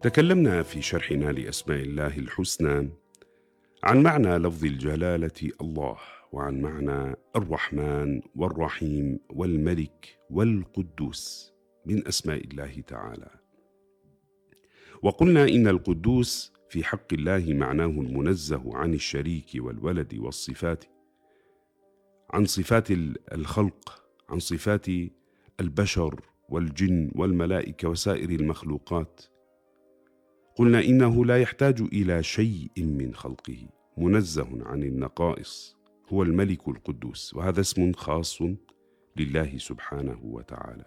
تكلمنا في شرحنا لأسماء الله الحسنى عن معنى لفظ الجلالة الله، وعن معنى الرحمن والرحيم والملك والقدوس من أسماء الله تعالى. وقلنا إن القدوس في حق الله معناه المنزه عن الشريك والولد والصفات، عن صفات الخلق، عن صفات البشر والجن والملائكة وسائر المخلوقات. قلنا إنه لا يحتاج إلى شيء من خلقه، منزه عن النقائص، هو الملك القدوس، وهذا اسم خاص لله سبحانه وتعالى.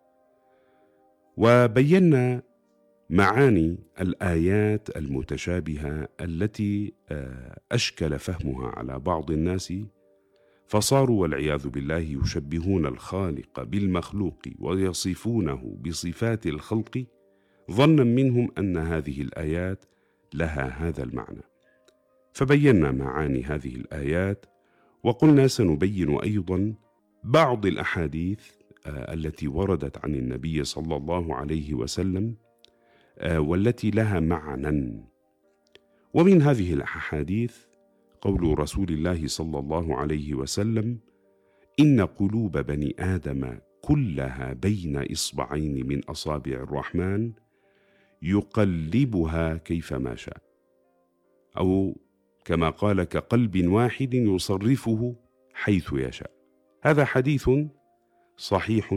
وبينا معاني الآيات المتشابهة التي أشكل فهمها على بعض الناس، فصاروا والعياذ بالله يشبهون الخالق بالمخلوق ويصفونه بصفات الخلق، ظنا منهم أن هذه الآيات لها هذا المعنى. فبينا معاني هذه الآيات، وقلنا سنبين أيضا بعض الأحاديث التي وردت عن النبي صلى الله عليه وسلم والتي لها معنى. ومن هذه الأحاديث قول رسول الله صلى الله عليه وسلم: إن قلوب بني آدم كلها بين إصبعين من أصابع الرحمن يقلبها كيفما شاء، أو كما قال: كقلب واحد يصرفه حيث يشاء. هذا حديث صحيح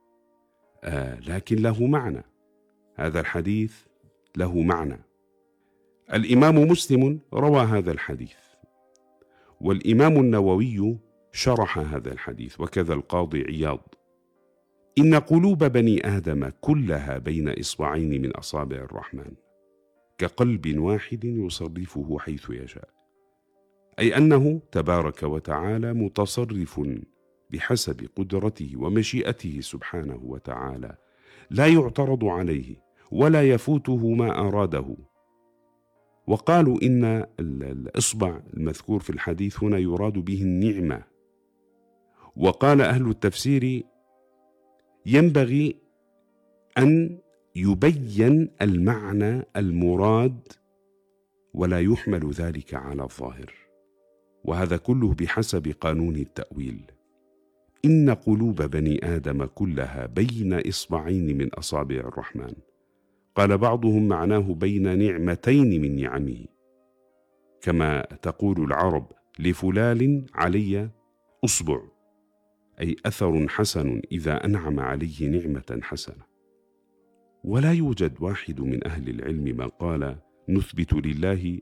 لكن له معنى، هذا الحديث له معنى. الإمام مسلم روى هذا الحديث، والإمام النووي شرح هذا الحديث، وكذا القاضي عياض. إن قلوب بني آدم كلها بين إصبعين من أصابع الرحمن كقلب واحد يصرفه حيث يشاء، أي أنه تبارك وتعالى متصرف بحسب قدرته ومشيئته سبحانه وتعالى، لا يعترض عليه ولا يفوته ما أراده. وقالوا إن الإصبع المذكور في الحديث هنا يراد به النعمة. وقال أهل التفسير: ينبغي أن يبين المعنى المراد ولا يحمل ذلك على الظاهر، وهذا كله بحسب قانون التأويل. إن قلوب بني آدم كلها بين إصبعين من أصابع الرحمن، قال بعضهم معناه بين نعمتين من نعمه، كما تقول العرب: لفلان علي أصبع، أي أثر حسن إذا أنعم عليه نعمة حسنة. ولا يوجد واحد من أهل العلم من قال نثبت لله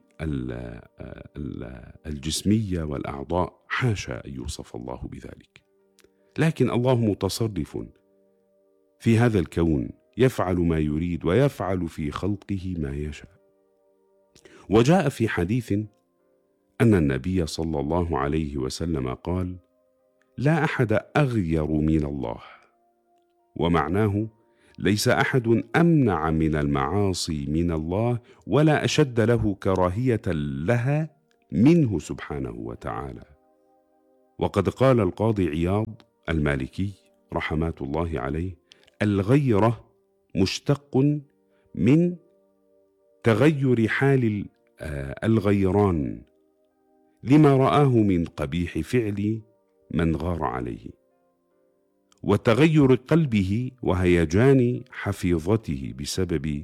الجسمية والأعضاء، حاشا أن يوصف الله بذلك، لكن الله متصرف في هذا الكون، يفعل ما يريد ويفعل في خلقه ما يشاء. وجاء في حديث أن النبي صلى الله عليه وسلم قال: لا أحد أغير من الله، ومعناه ليس أحد أمنع من المعاصي من الله ولا أشد له كراهية لها منه سبحانه وتعالى. وقد قال القاضي عياض المالكي رحمات الله عليه: الغيرة مشتق من تغير حال الغيران لما رآه من قبيح فعل من غار عليه، وتغير قلبه وهيجان حفيظته بسبب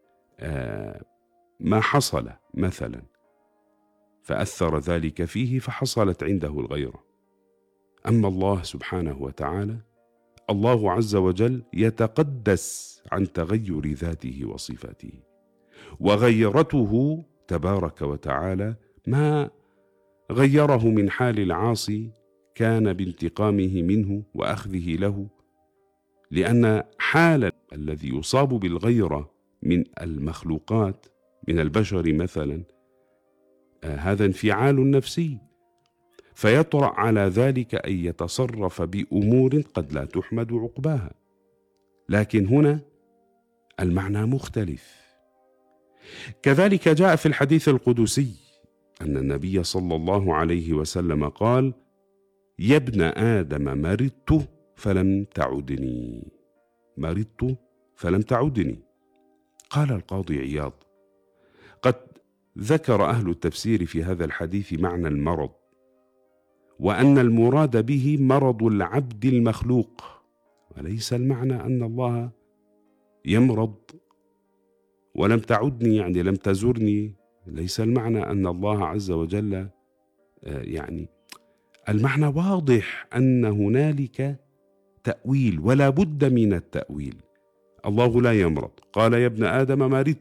ما حصل مثلا، فأثر ذلك فيه فحصلت عنده الغيرة. أما الله سبحانه وتعالى، الله عز وجل يتقدس عن تغير ذاته وصفاته، وغيرته تبارك وتعالى ما غيره من حال العاصي كان بانتقامه منه وأخذه له، لأن حال الذي يصاب بالغيرة من المخلوقات من البشر مثلا هذا انفعال نفسي، فيطرأ على ذلك أن يتصرف بأمور قد لا تحمد عقباها. لكن هنا المعنى مختلف. كذلك جاء في الحديث القدسي أن النبي صلى الله عليه وسلم قال: يا ابن آدم مرضت فلم تعدني، مرضت فلم تعدني، قال القاضي عياض: قد ذكر أهل التفسير في هذا الحديث معنى المرض، وأن المراد به مرض العبد المخلوق، وليس المعنى أن الله يمرض. ولم تعدني يعني لم تزرني، ليس المعنى أن الله عز وجل يعني المعنى واضح أن هنالك تأويل ولا بد من التأويل. الله لا يمرض، قال يا ابن آدم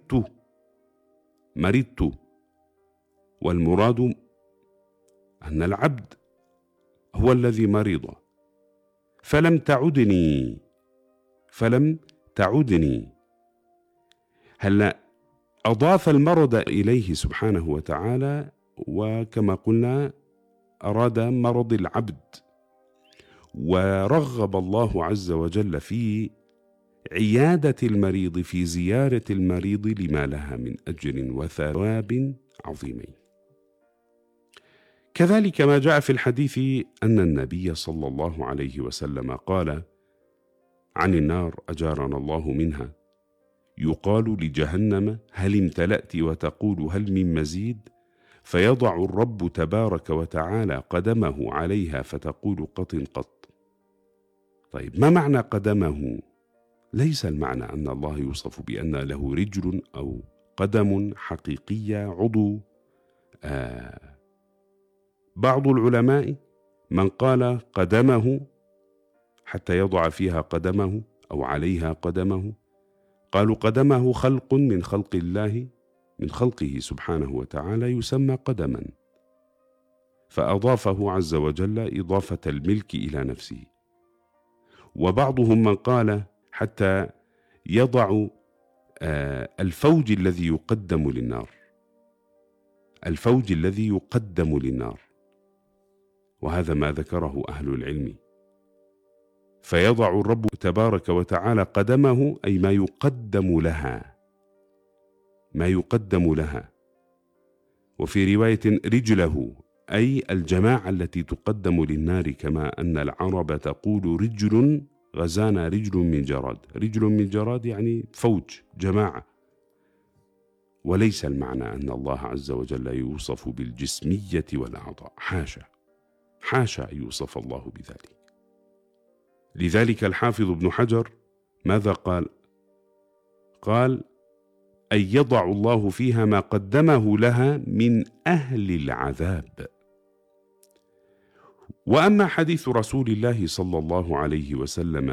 مرضت، والمراد أن العبد هو الذي مرض. فلم تعدني. هلا أضاف المرض إليه سبحانه وتعالى، وكما قلنا أراد مرض العبد، ورغب الله عز وجل في عيادة المريض، في زيارة المريض لما لها من أجر وثواب عظيمين. كذلك ما جاء في الحديث أن النبي صلى الله عليه وسلم قال عن النار أجارنا الله منها: يقال لجهنم هل امتلأت وتقول هل من مزيد، فيضع الرب تبارك وتعالى قدمه عليها فتقول قط. طيب، ما معنى قدمه؟ ليس المعنى أن الله يوصف بأن له رجل أو قدم حقيقية عضو. بعض العلماء من قال قدمه حتى يضع فيها قدمه أو عليها قدمه، قالوا قدمه خلق من خلق الله، من خلقه سبحانه وتعالى، يسمى قدما، فأضافه عز وجل إضافة الملك إلى نفسه. وبعضهم من قال حتى يضع الفوج الذي يقدم للنار، وهذا ما ذكره أهل العلم. فيضع الرب تبارك وتعالى قدمه أي ما يقدم لها، وفي رواية رجله أي الجماعة التي تقدم للنار، كما أن العرب تقول رجل غزانا رجل من جراد يعني فوج، جماعة. وليس المعنى أن الله عز وجل يوصف بالجسمية والأعضاء، حاشا يوصف الله بذلك. لذلك الحافظ ابن حجر ماذا قال أن يضع الله فيها ما قدمه لها من أهل العذاب. وأما حديث رسول الله صلى الله عليه وسلم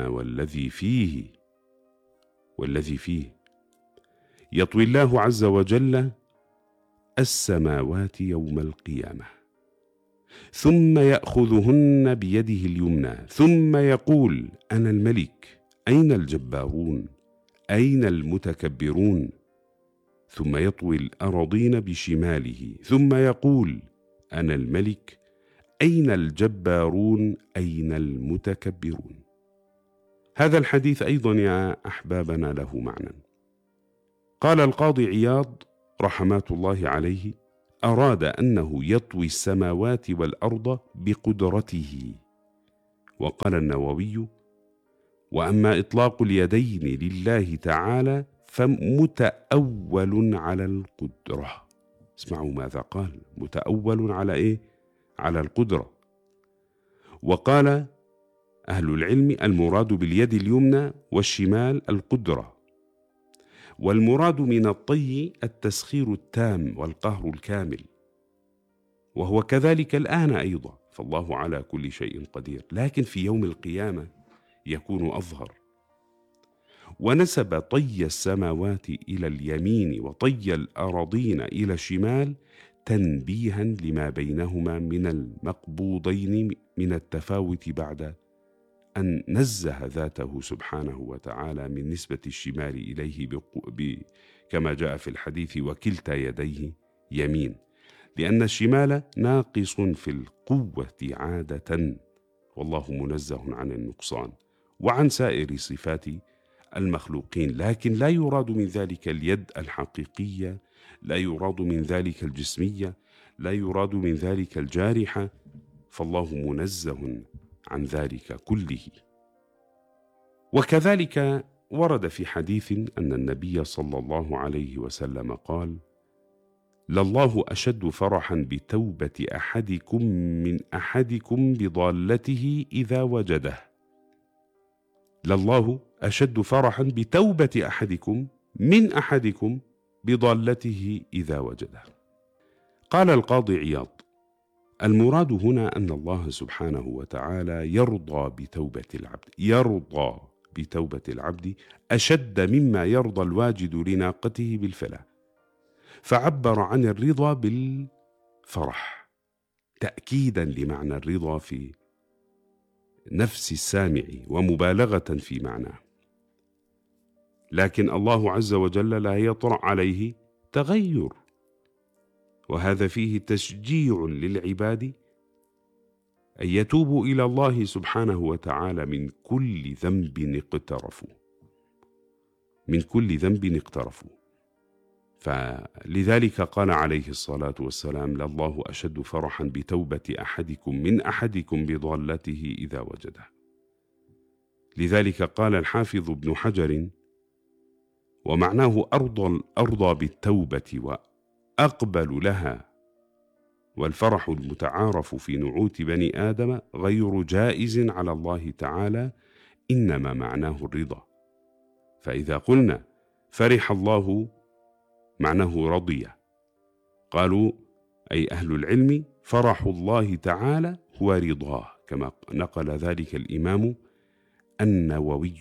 والذي فيه يطوي الله عز وجل السماوات يوم القيامة، ثم يأخذهن بيده اليمنى، ثم يقول أنا الملك، أين الجبارون، أين المتكبرون، ثم يطوي الأراضين بشماله، ثم يقول أنا الملك، أين الجبارون، أين المتكبرون. هذا الحديث أيضا يا أحبابنا له معنى. قال القاضي عياض رحمات الله عليه: أراد أنه يطوي السماوات والأرض بقدرته. وقال النووي: وأما إطلاق اليدين لله تعالى فمتأول على القدرة. اسمعوا ماذا قال: متأول على إيه؟ على القدرة. وقال أهل العلم: المراد باليد اليمنى والشمال القدرة، والمراد من الطي التسخير التام والقهر الكامل، وهو كذلك الآن أيضا، فالله على كل شيء قدير، لكن في يوم القيامة يكون أظهر. ونسب طي السماوات إلى اليمين وطي الأراضين إلى الشمال تنبيها لما بينهما من المقبوضين من التفاوت، بعد أن نزه ذاته سبحانه وتعالى من نسبة الشمال إليه كما جاء في الحديث: وكلتا يديه يمين، لأن الشمال ناقص في القوة عادة، والله منزه عن النقصان وعن سائر صفات المخلوقين. لكن لا يراد من ذلك اليد الحقيقية، لا يراد من ذلك الجسمية، لا يراد من ذلك الجارحة، فالله منزه عن ذلك كله. وكذلك ورد في حديث أن النبي صلى الله عليه وسلم قال: لله أشد فرحا بتوبة أحدكم من أحدكم بضالته إذا وجده. لله أشد فرحا بتوبة أحدكم من أحدكم بضالته إذا وجده. قال القاضي عياض: المراد هنا أن الله سبحانه وتعالى يرضى بتوبة العبد أشد مما يرضى الواجد لناقته بالفلاح، فعبر عن الرضا بالفرح تأكيدا لمعنى الرضا في نفس السامع ومبالغة في معناه. لكن الله عز وجل لا يطرأ عليه تغير، وهذا فيه تشجيع للعباد أن يتوبوا إلى الله سبحانه وتعالى من كل ذنب اقترفوا. فلذلك قال عليه الصلاة والسلام: لله أشد فرحا بتوبة أحدكم من أحدكم بضالته إذا وجده. لذلك قال الحافظ ابن حجر: ومعناه أرضى بالتوبة وأقبل لها، والفرح المتعارف في نعوت بني آدم غير جائز على الله تعالى، إنما معناه الرضا. فإذا قلنا فرح الله معناه رضي. قالوا أي أهل العلم: فرح الله تعالى هو رضاه، كما نقل ذلك الإمام النووي.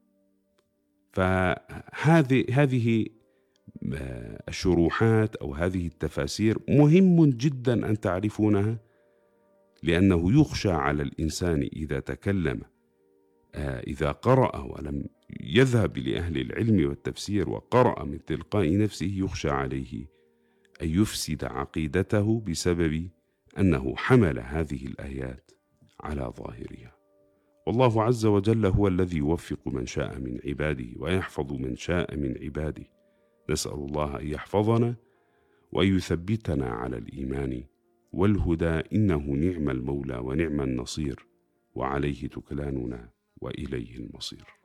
فهذه الشروحات أو هذه التفاسير مهم جدا أن تعرفونها، لأنه يخشى على الإنسان إذا تكلم، إذا قرأ ولم يذهب لأهل العلم والتفسير وقرأ من تلقاء نفسه، يخشى عليه أن يفسد عقيدته بسبب أنه حمل هذه الآيات على ظاهرها. والله عز وجل هو الذي يوفق من شاء من عباده ويحفظ من شاء من عباده. نسأل الله أن يحفظنا وأن يثبتنا على الإيمان والهدى، إنه نعم المولى ونعم النصير، وعليه تكلاننا وإليه المصير.